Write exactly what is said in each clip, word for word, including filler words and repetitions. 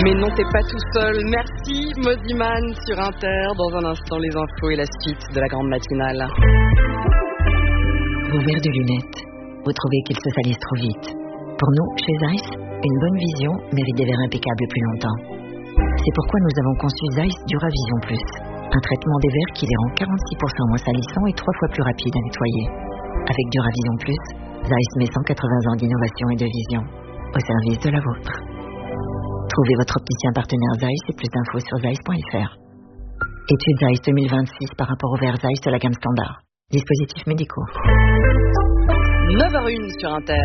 Mais non, t'es pas tout seul. Merci, Mosiman sur Inter. Dans un instant, les infos et la suite de la grande matinale. Vos verres de lunettes, vous trouvez qu'ils se salissent trop vite. Pour nous, chez Zeiss, une bonne vision mérite des verres impeccables plus longtemps. C'est pourquoi nous avons conçu Zeiss Duravision Plus, un traitement des verres qui les rend quarante-six pour cent moins salissants et trois fois plus rapides à nettoyer. Avec Duravision Plus, Zeiss met cent quatre-vingts ans d'innovation et de vision au service de la vôtre. Trouvez votre opticien partenaire Zeiss et plus d'infos sur zeiss point f r. Étude Zeiss deux mille vingt-six par rapport au verre Zeiss de la gamme standard. Dispositifs médicaux. neuf heures une sur Inter.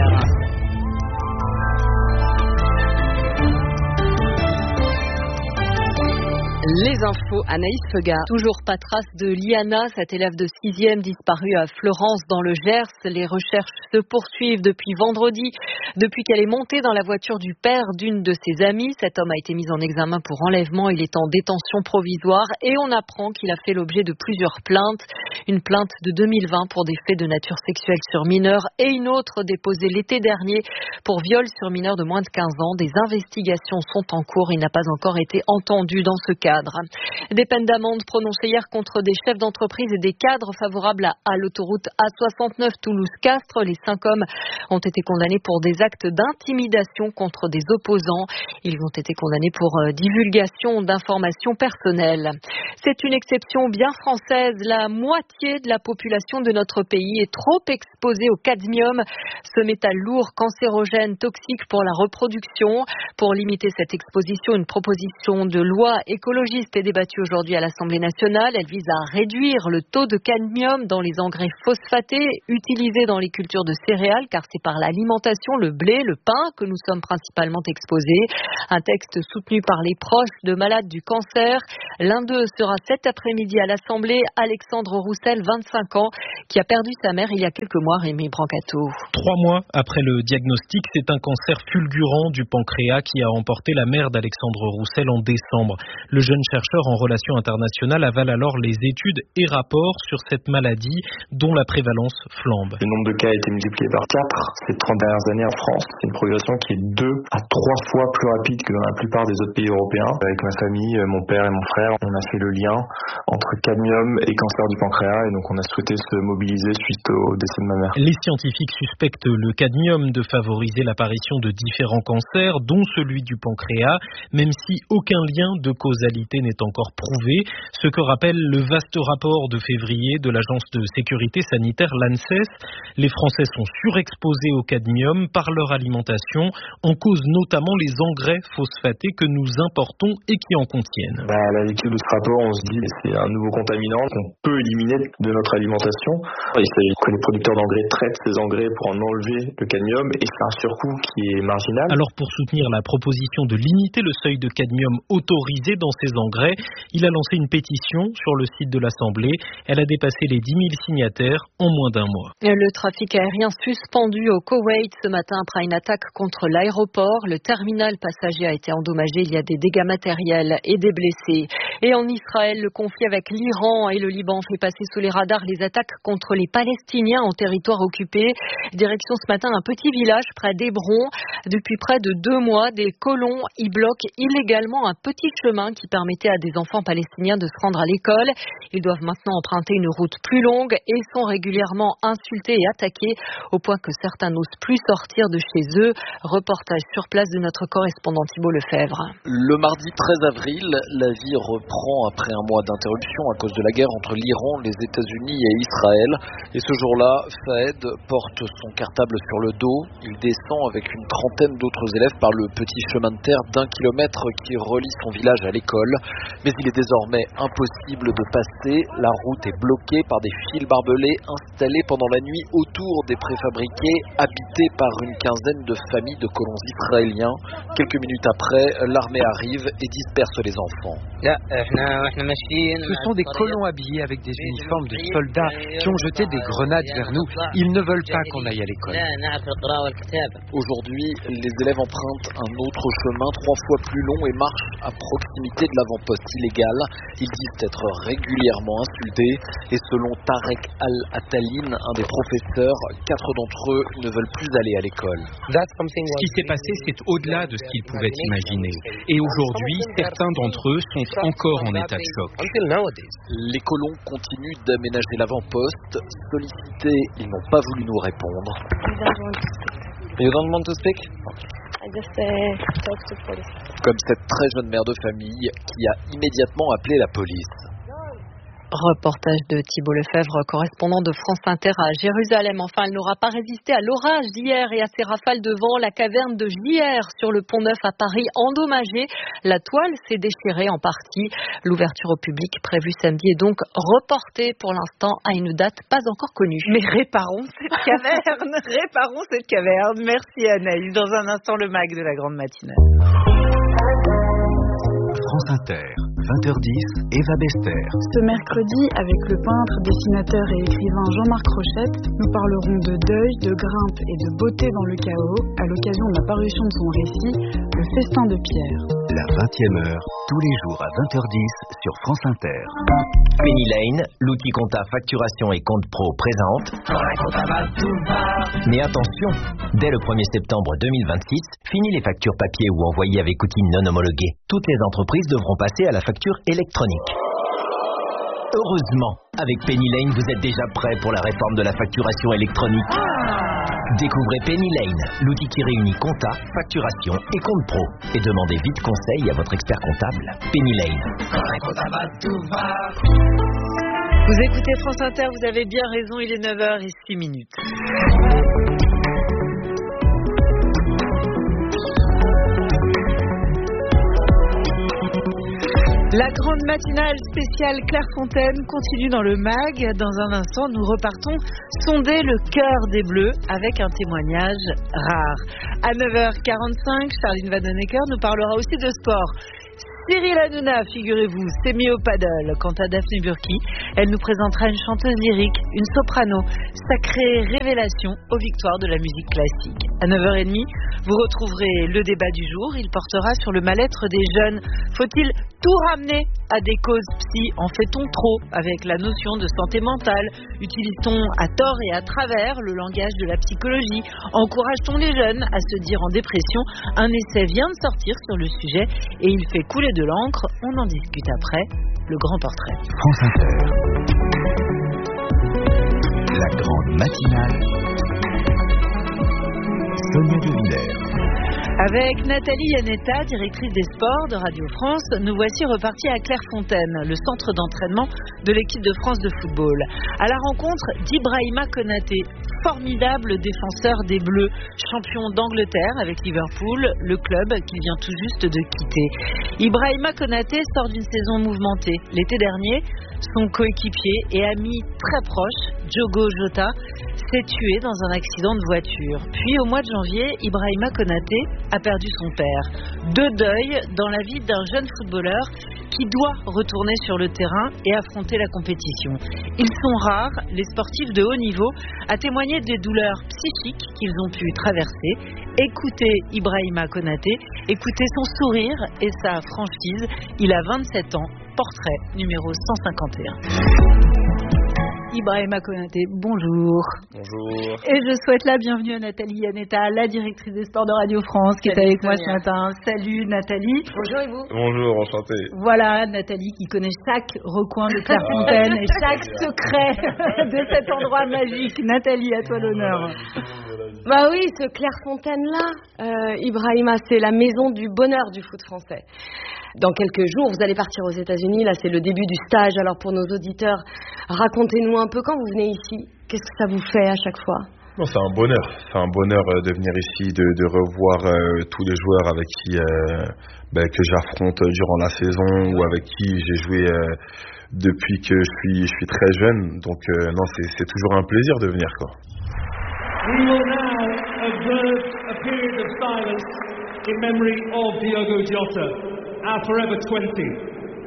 Les infos, Anaïs Feuga. Toujours pas trace de Liana, cette élève de sixième disparue à Fleurance dans le Gers. Les recherches se poursuivent depuis vendredi, depuis qu'elle est montée dans la voiture du père d'une de ses amies. Cet homme a été mis en examen pour enlèvement. Il est en détention provisoire et on apprend qu'il a fait l'objet de plusieurs plaintes. Une plainte de deux mille vingt pour des faits de nature sexuelle sur mineurs et une autre déposée l'été dernier pour viol sur mineurs de moins de quinze ans. Des investigations sont en cours. Il n'a pas encore été entendu dans ce cadre. Des peines d'amende prononcées hier contre des chefs d'entreprise et des cadres favorables à, à l'autoroute A soixante-neuf Toulouse-Castres. Les cinq hommes ont été condamnés pour des actes d'intimidation contre des opposants. Ils ont été condamnés pour euh, divulgation d'informations personnelles. C'est une exception bien française. La moitié de la population de notre pays est trop exposée au cadmium, ce métal lourd, cancérogène, toxique pour la reproduction. Pour limiter cette exposition, une proposition de loi écologique est débattue aujourd'hui à l'Assemblée nationale. Elle vise à réduire le taux de cadmium dans les engrais phosphatés utilisés dans les cultures de céréales, car c'est par l'alimentation, le blé, le pain que nous sommes principalement exposés. Un texte soutenu par les proches de malades du cancer. L'un d'eux sera cet après-midi à l'Assemblée. Alexandre Roussel, vingt-cinq ans, qui a perdu sa mère il y a quelques mois. Rémi Brancato. Trois mois après le diagnostic, c'est un cancer fulgurant du pancréas qui a emporté la mère d'Alexandre Roussel en décembre. Le jeune chercheur en relations internationales avale alors les études et rapports sur cette maladie dont la prévalence flambe. Le nombre de cas a été multiplié par quatre ces trente dernières années en France. C'est une progression qui est deux à trois fois plus rapide que dans la plupart des autres pays européens. Avec ma famille, mon père et mon frère, on a fait le lien entre cadmium et cancer du pancréas et donc on a souhaité se mobiliser suite au décès de ma mère. Les scientifiques suspectent le cadmium de favoriser l'apparition de différents cancers, dont celui du pancréas, même si aucun lien de causalité n'est encore prouvé, ce que rappelle le vaste rapport de février de l'Agence de sécurité sanitaire l'ANSES. Les Français sont surexposés au cadmium par leur alimentation, en cause notamment les engrais phosphatés que nous importons et qui en contiennent. Bah, à la lecture de ce rapport, on se dit que c'est un nouveau contaminant qu'on peut éliminer de notre alimentation. Il s'agit que les producteurs d'engrais traitent ces engrais pour en enlever le cadmium et c'est un surcoût qui est marginal. Alors pour soutenir la proposition de limiter le seuil de cadmium autorisé dans ces engrais, il a lancé une pétition sur le site de l'Assemblée. Elle a dépassé les dix mille signataires en moins d'un mois. Le trafic aérien suspendu au Koweït ce matin après une attaque contre l'aéroport. Le terminal passager a été endommagé. Il y a des dégâts matériels et des blessés. Et en Israël, le conflit avec l'Iran et le Liban fait passer sous les radars les attaques contre les Palestiniens en territoire occupé. Direction ce matin un petit village près d'Hébron. Depuis près de deux mois, des colons y bloquent illégalement un petit chemin qui permettait à des enfants palestiniens de se rendre à l'école. Ils doivent maintenant emprunter une route plus longue et sont régulièrement insultés et attaqués au point que certains n'osent plus sortir de chez eux. Reportage sur place de notre correspondant Thibault Lefebvre. Le mardi treize avril, la vie reprend après un mois d'interruption à cause de la guerre entre l'Iran, les États-Unis et Israël. Et ce jour-là, Fahed porte son cartable sur le dos. Il descend avec une trentaine d'autres élèves par le petit chemin de terre d'un kilomètre qui relie son village à l'école. Mais il est désormais impossible de passer. La route est bloquée par des fils barbelés installés pendant la nuit autour des préfabriqués, habités par une quinzaine de familles de colons israéliens. Quelques minutes après, l'armée arrive et disperse les enfants. لا Ce sont des colons habillés avec des uniformes de soldats qui ont jeté des grenades vers nous. Ils ne veulent pas qu'on aille à l'école. Aujourd'hui, les élèves empruntent un autre chemin trois fois plus long et marchent à proximité de l'avant-poste illégal. Ils disent être régulièrement insultés et selon Tarek Al-Atalin, un des professeurs, quatre d'entre eux ne veulent plus aller à l'école. Ce qui s'est passé, c'est au-delà de ce qu'ils pouvaient imaginer. Et aujourd'hui, certains d'entre eux sont encore en état de choc. Les colons continuent d'aménager l'avant-poste. Sollicités, ils n'ont pas voulu nous répondre. You don't want to speak? Comme cette très jeune mère de famille qui a immédiatement appelé la police. Reportage de Thibault Lefebvre, correspondant de France Inter à Jérusalem. Enfin, elle n'aura pas résisté à l'orage d'hier et à ses rafales de vent. La caverne de J R sur le Pont-Neuf à Paris endommagée. La toile s'est déchirée en partie. L'ouverture au public prévue samedi est donc reportée pour l'instant à une date pas encore connue. Mais réparons cette caverne, réparons cette caverne. Merci Anaïs. Dans un instant, le mag de la grande matinale. France Inter, vingt heures dix, Eva Bester. Ce mercredi, avec le peintre, dessinateur et écrivain Jean-Marc Rochette, nous parlerons de deuil, de grimpe et de beauté dans le chaos, à l'occasion de la parution de son récit, Le Festin de Pierre. La vingtième heure, tous les jours à vingt heures dix sur France Inter. Penny Lane, l'outil compta facturation et compte pro présente. Mais attention, dès le premier septembre deux mille vingt-six, fini les factures papier ou envoyées avec outils non homologués. Toutes les entreprises devront passer à la facture électronique. Heureusement, avec Penny Lane, vous êtes déjà prêt pour la réforme de la facturation électronique. Découvrez Penny Lane, l'outil qui réunit compta, facturation et compte pro. Et demandez vite conseil à votre expert comptable. Penny Lane. Vous écoutez France Inter, vous avez bien raison, il est neuf heures six minutes. La grande matinale spéciale Clairefontaine continue dans le mag. Dans un instant, nous repartons sonder le cœur des Bleus avec un témoignage rare. À neuf heures quarante-cinq, Charline Vanhoenacker nous parlera aussi de sport. Cyril Hanouna, figurez-vous, s'est mis au paddle. Quant à Daphné Burki, elle nous présentera une chanteuse lyrique, une soprano, sacrée révélation aux victoires de la musique classique. À neuf heures trente, vous retrouverez le débat du jour. Il portera sur le mal-être des jeunes. Faut-il tout ramener à des causes psy? En fait-on trop avec la notion de santé mentale? Utilise-t-on à tort et à travers le langage de la psychologie? Encourage-t-on les jeunes à se dire en dépression? Un essai vient de sortir sur le sujet et il fait couler de l'encre. On en discute après. Le grand portrait. France Inter. La grande matinale. Sonia De Villers. Avec Nathalie Yanetta, directrice des sports de Radio France, nous voici repartis à Clairefontaine, le centre d'entraînement de l'équipe de France de football, à la rencontre d'Ibrahima Konaté, formidable défenseur des Bleus, champion d'Angleterre avec Liverpool, le club qu'il vient tout juste de quitter. Ibrahima Konaté sort d'une saison mouvementée. L'été dernier, son coéquipier et ami très proche, Diogo Jota, s'est tué dans un accident de voiture. Puis au mois de janvier, Ibrahima Konaté a perdu son père. Deux deuils dans la vie d'un jeune footballeur qui doit retourner sur le terrain et affronter la compétition. Ils sont rares, les sportifs de haut niveau, à témoigner des douleurs psychiques qu'ils ont pu traverser. Écoutez Ibrahima Konaté, écoutez son sourire et sa franchise. Il a vingt-sept ans, portrait numéro cent cinquante et un. Ibrahima Konaté, bonjour. Bonjour. Et je souhaite la bienvenue à Nathalie Yanetta, la directrice des sports de Radio France, qui Salut, est avec Sonia. moi ce matin. Salut Nathalie. Bonjour et vous? Bonjour, enchanté. Voilà, Nathalie qui connaît chaque recoin de Clairefontaine et chaque secret de cet endroit magique. Nathalie, à toi l'honneur. Bah oui, ce Clairefontaine-là, euh, Ibrahima, c'est la maison du bonheur du foot français. Dans quelques jours, vous allez partir aux États-Unis. Là, c'est le début du stage. Alors, pour nos auditeurs, racontez-nous un peu quand vous venez ici. Qu'est-ce que ça vous fait à chaque fois? Non, c'est un bonheur. C'est un bonheur euh, de venir ici, de, de revoir euh, tous les joueurs avec qui euh, ben, que j'affronte durant la saison ou avec qui j'ai joué euh, depuis que je suis, je suis très jeune. Donc, euh, non, c'est, c'est toujours un plaisir de venir, quoi. We will now observe a period of silence in memory of Diogo Jota, our forever twenty,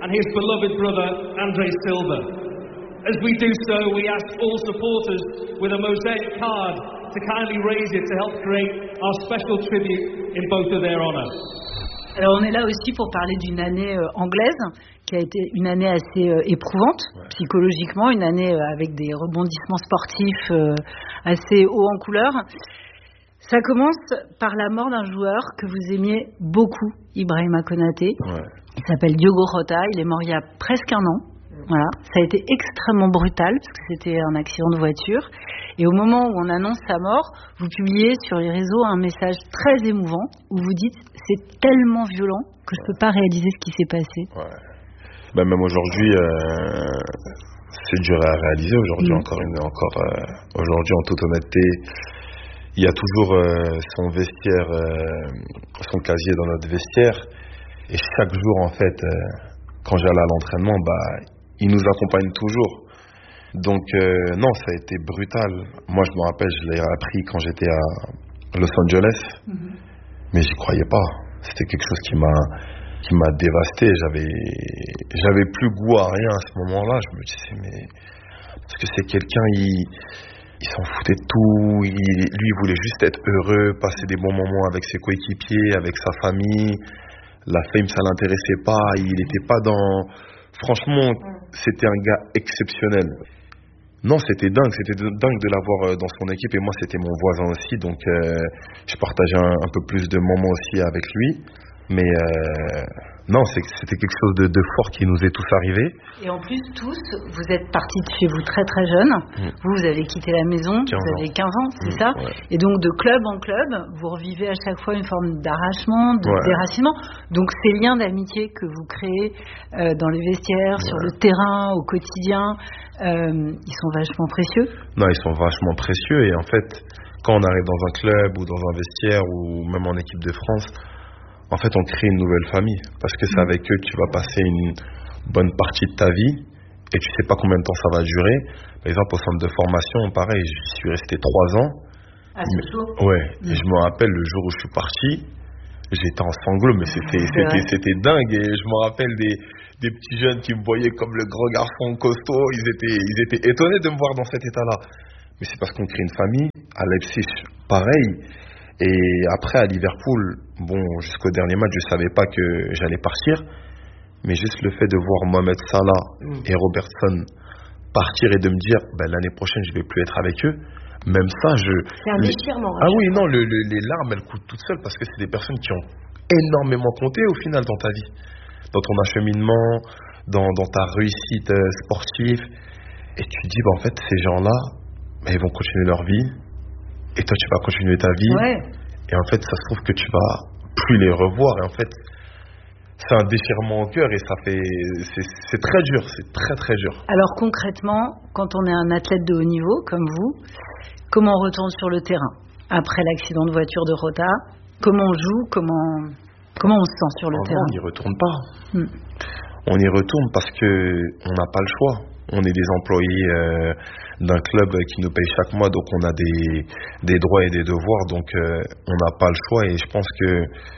and his beloved brother, Andre Silva. As we do so, we ask all supporters with a mosaic card to kindly raise it to help create our special tribute in both of their honor. Alors on est là aussi pour parler d'une année euh, anglaise qui a été une année assez euh, éprouvante ouais. psychologiquement, une année euh, avec des rebondissements sportifs euh, assez hauts en couleur. Ça commence par la mort d'un joueur que vous aimiez beaucoup, Ibrahima Konaté. Ouais. Il s'appelle Diogo Jota, il est mort il y a presque un an. Voilà, ça a été extrêmement brutal parce que c'était un accident de voiture. Et au moment où on annonce sa mort, vous publiez sur les réseaux un message très émouvant où vous dites c'est tellement violent que je peux pas réaliser ce qui s'est passé. Ouais. Ben même aujourd'hui, euh, c'est dur à réaliser. Aujourd'hui mmh. encore une, encore euh, aujourd'hui en toute honnêteté, il y a toujours euh, son vestiaire, euh, son casier dans notre vestiaire. Et chaque jour en fait, euh, quand j'allais à l'entraînement, bah il nous accompagne toujours. Donc euh, non, ça a été brutal. Moi je me rappelle, je l'ai appris quand j'étais à Los Angeles, mm-hmm. mais j'y croyais pas. C'était quelque chose qui m'a qui m'a dévasté. J'avais j'avais plus goût à rien à ce moment-là. Je me disais mais parce que c'est quelqu'un, il il s'en foutait de tout. Il, lui il voulait juste être heureux, passer des bons moments avec ses coéquipiers, avec sa famille. La fame ça l'intéressait pas. Il n'était pas dans. Franchement, c'était un gars exceptionnel. Non, c'était dingue, c'était dingue de l'avoir dans son équipe. Et moi, c'était mon voisin aussi, donc euh, je partageais un, un peu plus de moments aussi avec lui. Mais euh, non, c'est, c'était quelque chose de, de fort qui nous est tous arrivé. Et en plus, tous, vous êtes partis de chez vous très très jeunes. Mmh. Vous, vous avez quitté la maison, vous avez quinze ans, c'est mmh, ça ouais. Et donc, de club en club, vous revivez à chaque fois une forme d'arrachement, de ouais. déracinement. Donc, ces liens d'amitié que vous créez euh, dans les vestiaires, ouais. sur le terrain, au quotidien, euh, ils sont vachement précieux. Non, ils sont vachement précieux. Et en fait, quand on arrive dans un club ou dans un vestiaire ou même en équipe de France, en fait, on crée une nouvelle famille parce que c'est avec eux que tu vas passer une bonne partie de ta vie et tu sais pas combien de temps ça va durer. Par exemple, au centre de formation, pareil, je suis resté trois ans. À ce jour ? Ouais. Mmh. Et je me rappelle le jour où je suis parti, j'étais en sanglots, mais c'était c'était c'était dingue. Et je me rappelle des des petits jeunes qui me voyaient comme le grand garçon costaud. Ils étaient ils étaient étonnés de me voir dans cet état-là. Mais c'est parce qu'on crée une famille. À Leipzig, pareil. Et après à Liverpool, bon, jusqu'au dernier match, je savais pas que j'allais partir, mais juste le fait de voir Mohamed Salah mmh. et Robertson partir et de me dire, ben, l'année prochaine, je vais plus être avec eux, même ça, je... C'est un déchirement. Ah oui, non, le, le, les larmes, elles coulent toutes seules parce que c'est des personnes qui ont énormément compté au final dans ta vie, dans ton acheminement, dans, dans ta réussite euh, sportive. Et tu te dis, ben, en fait, ces gens-là, ben, ils vont continuer leur vie. Et toi, tu vas continuer ta vie. Ouais. Et en fait, ça se trouve que tu vas plus les revoir. Et en fait, c'est un déchirement au cœur et ça fait, c'est, c'est très dur, c'est très très dur. Alors concrètement, quand on est un athlète de haut niveau comme vous, comment on retourne sur le terrain après l'accident de voiture de Jota? Comment on joue? Comment comment on se sent sur le en terrain? On n'y retourne pas. Hmm. On y retourne parce que on n'a pas le choix. On est des employés euh, d'un club qui nous paye chaque mois, donc on a des, des droits et des devoirs, donc euh, on n'a pas le choix. Et je pense que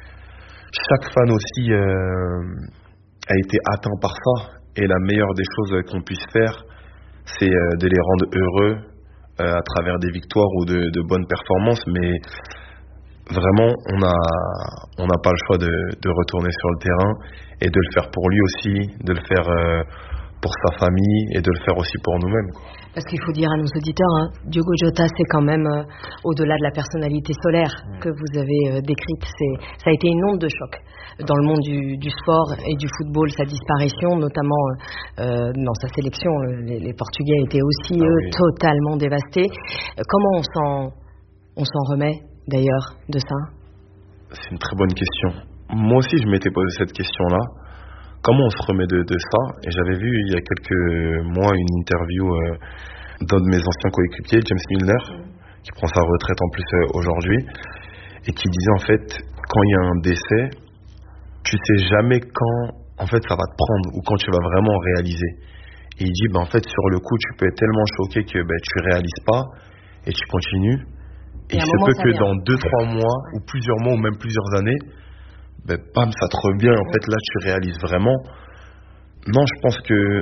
chaque fan aussi euh, a été atteint par ça. Et la meilleure des choses qu'on puisse faire, c'est euh, de les rendre heureux euh, à travers des victoires ou de, de bonnes performances. Mais vraiment, on n'a on n'a pas le choix de, de retourner sur le terrain et de le faire pour lui aussi, de le faire... Euh, pour sa famille et de le faire aussi pour nous-mêmes. Parce qu'il faut dire à nos auditeurs, hein, Diogo Jota, c'est quand même euh, au-delà de la personnalité solaire mmh. que vous avez euh, décrite. C'est, ça a été une onde de choc dans le monde du, du sport et du football, sa disparition, notamment euh, dans sa sélection. Les, les Portugais étaient aussi, ah, eux, oui. totalement dévastés. Euh, comment on s'en, on s'en remet, d'ailleurs, de ça? C'est une très bonne question. Moi aussi, je m'étais posé cette question-là. Comment on se remet de, de ça? Et j'avais vu il y a quelques mois une interview euh, d'un de mes anciens coéquipiers, James Milner, mmh. qui prend sa retraite en plus euh, aujourd'hui, et qui disait en fait, quand il y a un décès, tu sais jamais quand en fait ça va te prendre ou quand tu vas vraiment réaliser. Et il dit, ben, en fait sur le coup tu peux être tellement choqué que ben, tu réalises pas et tu continues. Et, et il se peut que vient. dans deux trois mois ou plusieurs mois ou même plusieurs années, ben, bam, ça te revient, en fait, là, tu réalises vraiment. Non, je pense que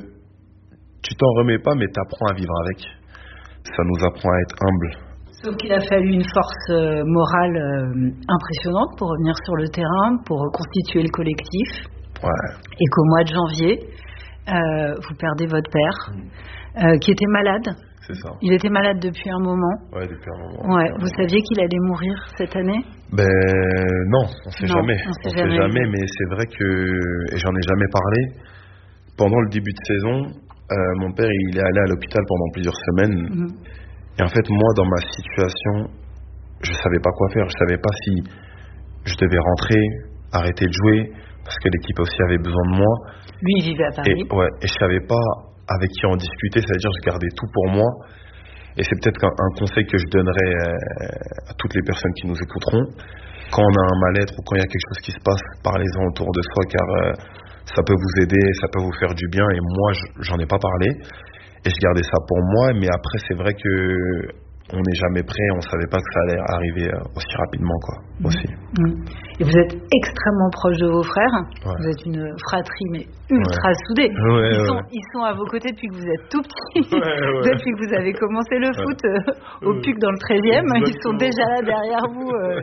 tu t'en remets pas, mais tu apprends à vivre avec. Ça nous apprend à être humble. Sauf qu'il a fallu une force euh, morale euh, impressionnante pour revenir sur le terrain, pour reconstituer le collectif. Ouais. Et qu'au mois de janvier, euh, vous perdez votre père, euh, qui était malade. C'est ça. Il était malade depuis un moment. Ouais, depuis un moment. Ouais. Un vous moment. saviez qu'il allait mourir cette année? Ben non, on sait non, jamais. On sait on jamais. sait jamais, mais c'est vrai que, et j'en ai jamais parlé, pendant le début de saison, euh, mon père il est allé à l'hôpital pendant plusieurs semaines. Mm-hmm. Et en fait, moi, dans ma situation, je savais pas quoi faire. Je savais pas si je devais rentrer, arrêter de jouer, parce que l'équipe aussi avait besoin de moi. Lui, il vivait à Paris. Et, ouais, et je savais pas avec qui en discuter, c'est-à-dire je gardais tout pour moi. Et c'est peut-être un, un conseil que je donnerais euh, à toutes les personnes qui nous écouteront. Quand on a un mal-être ou quand il y a quelque chose qui se passe, parlez-en autour de soi, car euh, ça peut vous aider, ça peut vous faire du bien. Et moi, je, j'en ai pas parlé. Et je gardais ça pour moi, mais après c'est vrai que on n'est jamais prêt, on savait pas que ça allait arriver aussi rapidement, quoi. Mmh. Aussi. Mmh. Et vous êtes extrêmement proche de vos frères. Ouais. Vous êtes une fratrie mais ultra ouais. soudée. Ouais, ils, ouais. sont, ils sont à vos côtés depuis que vous êtes tout petit, ouais, ouais. depuis que vous avez commencé le foot euh, au P U C dans le treizième. Exactement. Ils sont déjà là derrière vous. Euh,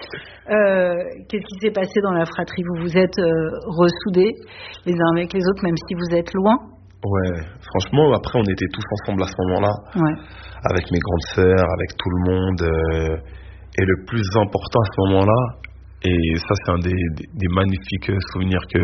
euh, qu'est-ce qui s'est passé dans la fratrie? Vous vous êtes euh, ressoudés les uns avec les autres, même si vous êtes loin? Ouais, franchement, après on était tous ensemble à ce moment-là, ouais. avec mes grandes sœurs, avec tout le monde. Euh, et le plus important à ce moment-là, et ça c'est un des, des, des magnifiques souvenirs que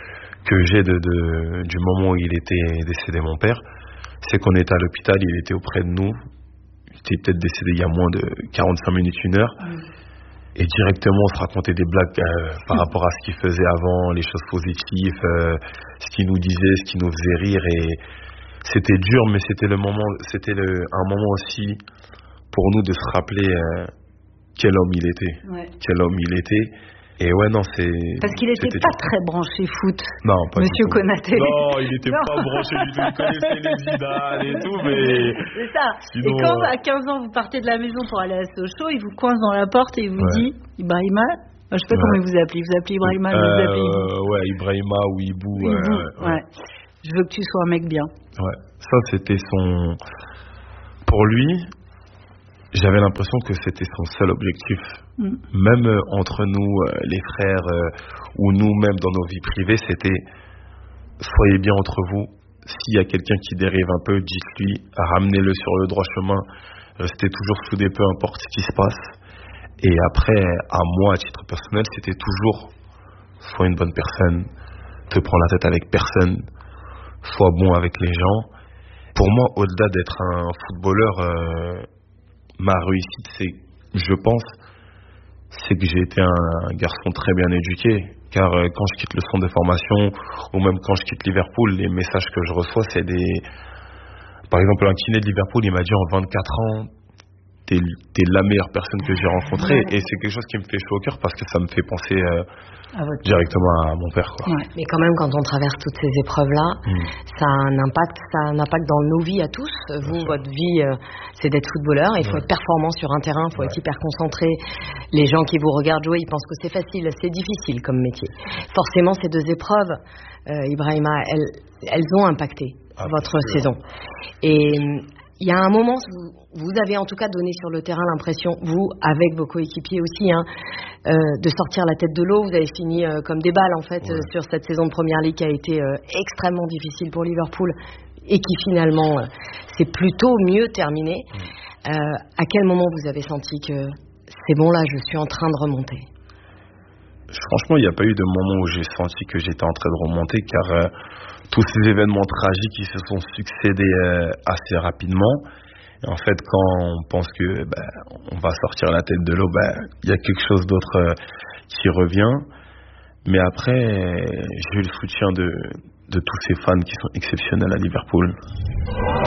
que j'ai de, de du moment où il était décédé, mon père, c'est qu'on était à l'hôpital, il était auprès de nous. Il était peut-être décédé il y a moins de quarante-cinq minutes, une heure. Mmh. Et directement, on se racontait des blagues euh, par rapport à ce qu'il faisait avant, les choses positives, euh, ce qu'il nous disait, ce qui nous faisait rire. Et c'était dur, mais c'était le moment, c'était le, un moment aussi pour nous de se rappeler euh, quel homme il était, ouais. quel homme il était. Et ouais, non, c'est... Parce qu'il n'était pas dur. Très branché foot, non, pas Monsieur Konaté. Non, il n'était pas branché du tout. Il connaissait les Zidane et tout, mais... C'est ça. Sinon, et quand à quinze ans, vous partez de la maison pour aller à Sochaux, il vous coince dans la porte et il vous ouais. dit « Ibrahima », je ne sais pas ouais. comment il vous appelez. Vous appelez Ibrahima, euh, vous appelez Ibou. Ouais, Ibrahima ou Ibou. Ibou, euh, ouais. ouais. Je veux que tu sois un mec bien. Ouais, ça c'était son... Pour lui... J'avais l'impression que c'était son seul objectif. Mm. Même euh, entre nous, euh, les frères, euh, ou nous-mêmes dans nos vies privées, c'était soyez bien entre vous. S'il y a quelqu'un qui dérive un peu, dites-lui, ramenez-le sur le droit chemin. Restez toujours soudés, peu importe ce qui se passe. Et après, à moi, à titre personnel, c'était toujours sois une bonne personne, te prends la tête avec personne, sois bon avec les gens. Pour moi, au-delà d'être un footballeur... Euh, ma réussite, c'est, je pense, c'est que j'ai été un garçon très bien éduqué. Car euh, quand je quitte le centre de formation, ou même quand je quitte Liverpool, les messages que je reçois, c'est des... Par exemple, un kiné de Liverpool, il m'a dit en vingt-quatre ans, t'es, t'es la meilleure personne que j'ai rencontrée. Et c'est quelque chose qui me fait chaud au cœur parce que ça me fait penser euh, directement à mon père, quoi. Ouais. Mais quand même, quand on traverse toutes ces épreuves-là, mmh. ça a un impact, ça a un impact dans nos vies à tous. Vous, votre vie, euh, c'est d'être footballeur. Il faut ouais. être performant sur un terrain, il faut ouais. être hyper concentré. Les gens qui vous regardent jouer, ils pensent que c'est facile. C'est difficile comme métier. Forcément, ces deux épreuves, euh, Ibrahima, elles, elles ont impacté ah, votre saison. Et il y a un moment, vous avez en tout cas donné sur le terrain l'impression, vous, avec vos coéquipiers aussi, hein, euh, de sortir la tête de l'eau. Vous avez fini euh, comme des balles, en fait, ouais. euh, sur cette saison de Première Ligue qui a été euh, extrêmement difficile pour Liverpool et qui finalement euh, s'est plutôt mieux terminée. Mmh. Euh, à quel moment vous avez senti que c'est bon, là, je suis en train de remonter? Franchement, il n'y a pas eu de moment où j'ai senti que j'étais en train de remonter, car euh, tous ces événements tragiques qui se sont succédés euh, assez rapidement. Et en fait, quand on pense que bah, on va sortir la tête de l'eau, bah, il y a quelque chose d'autre euh, qui revient. Mais après, j'ai eu le soutien de, de tous ces fans qui sont exceptionnels à Liverpool.